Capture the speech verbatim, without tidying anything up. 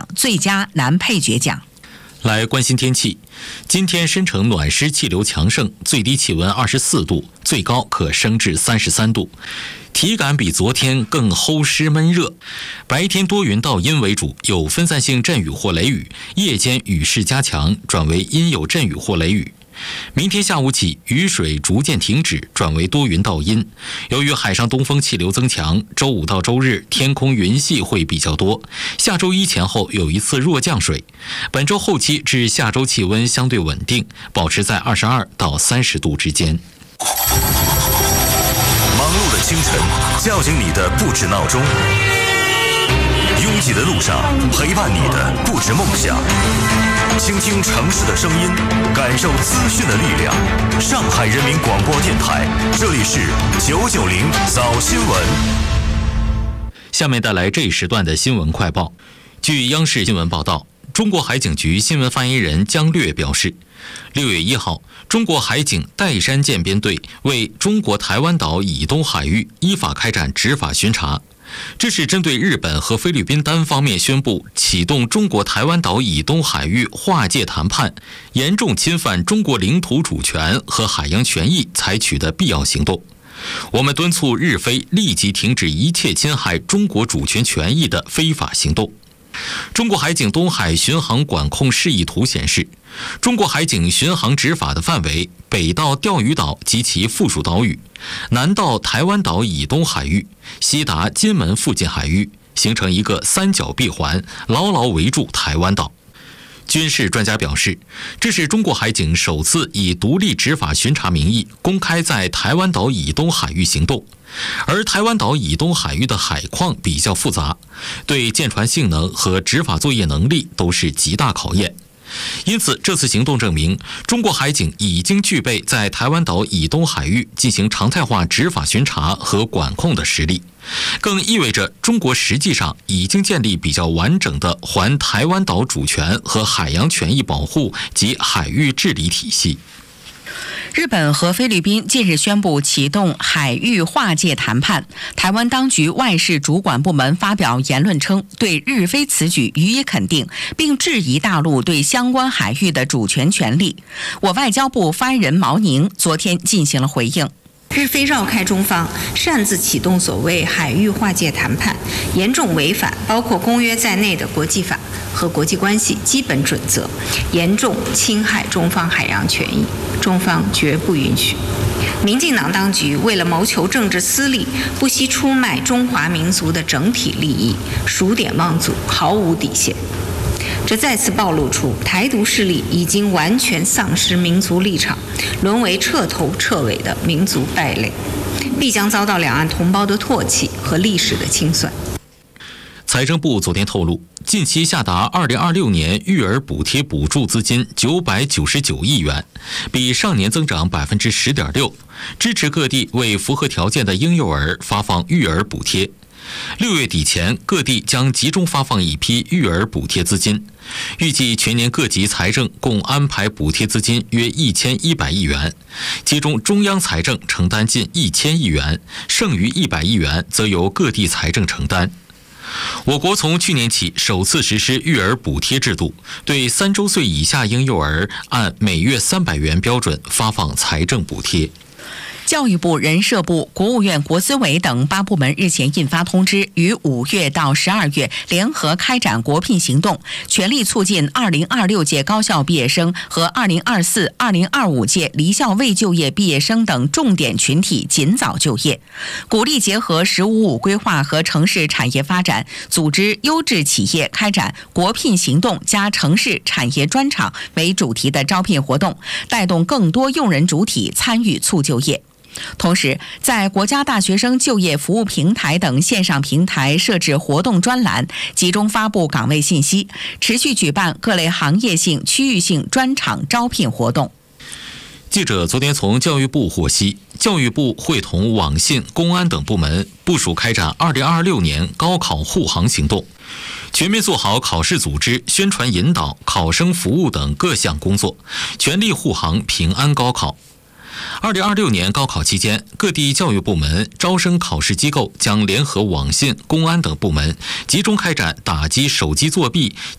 最佳男配角奖。 来关心天气，今天深成暖湿气流强盛，最低气温二十四度，最高可升至三十三度，体感比昨天更齁湿闷热。白天多云到阴为主，有分散性阵雨或雷雨，夜间雨势加强，转为阴有阵雨或雷雨。明天下午起，雨水逐渐停止，转为多云到阴。由于海上东风气流增强，周五到周日天空云系会比较多。下周一前后有一次弱降水。本周后期至下周气温相对稳定，保持在二十二到三十度之间。 忙碌的清晨，叫醒你的不止闹钟。拥挤的路上，陪伴你的不止梦想。倾听城市的声音，感受资讯的力量。上海人民广播电台，这里是九九零早新闻。 下面带来这一时段的新闻快报。据央视新闻报道，中国海警局新闻发言人姜略表示，六月一号，中国海警岱山舰编队为中国台湾岛以东海域依法开展执法巡查。这是针对日本和菲律宾单方面宣布启动中国台湾岛以东海域划界谈判，严重侵犯中国领土主权和海洋权益采取的必要行动。我们敦促日菲立即停止一切侵害中国主权权益的非法行动。中国海警东海巡航管控示意图显示，中国海警巡航执法的范围北到钓鱼岛及其附属岛屿，南到台湾岛以东海域，西达金门附近海域，形成一个三角闭环，牢牢围住台湾岛。军事专家表示，这是中国海警首次以独立执法巡查名义公开在台湾岛以东海域行动。而台湾岛以东海域的海况比较复杂，对舰船性能和执法作业能力都是极大考验。因此，这次行动证明，中国海警已经具备在台湾岛以东海域进行常态化执法巡查和管控的实力，更意味着中国实际上已经建立比较完整的环台湾岛主权和海洋权益保护及海域治理体系。 日本和菲律宾近日宣布启动海域划界谈判，台湾当局外事主管部门发表言论称，对日菲此举予以肯定，并质疑大陆对相关海域的主权权利。我外交部发言人毛宁昨天进行了回应。 日菲绕开中方，擅自启动所谓海域划界谈判，严重违反包括公约在内的国际法和国际关系基本准则，严重侵害中方海洋权益，中方绝不允许。民进党当局为了谋求政治私利，不惜出卖中华民族的整体利益，数典忘祖，毫无底线。这再次暴露出台独势力已经完全丧失民族立场，沦为彻头彻尾的民族败类，必将遭到两岸同胞的唾弃和历史的清算。 财政部昨天透露，近期下达二零二六年育儿补贴补助资金九百九十九亿元，比上年增长百分之十点六，支持各地为符合条件的婴幼儿发放育儿补贴。六月底前，各地将集中发放一批育儿补贴资金，预计全年各级财政共安排补贴资金约一千一百亿元，其中中央财政承担近一千亿元，剩余一百亿元则由各地财政承担。我国从去年起首次实施育儿补贴制度，对三周岁以下婴幼儿按每月三百元标准发放财政补贴。 教育部、人社部、国务院国资委等八部门日前印发通知，于五月到十二月联合开展国聘行动，全力促进二零二六届高校毕业生和二零二四、二零二五届离校未就业毕业生等重点群体尽早就业，鼓励结合“十五五”规划和城市产业发展，组织优质企业开展国聘行动加城市产业专场为主题的招聘活动，带动更多用人主体参与促就业。同时，在国家大学生就业服务平台等线上平台设置活动专栏，集中发布岗位信息，持续举办各类行业性、区域性专场招聘活动。 记者昨天从教育部获悉，教育部会同网信、公安等部门部署开展二零二六年高考护航行动，全面做好考试组织、宣传引导、考生服务等各项工作，全力护航平安高考。二零二六年高考期间，各地教育部门、招生考试机构将联合网信、公安等部门，集中开展打击手机作弊、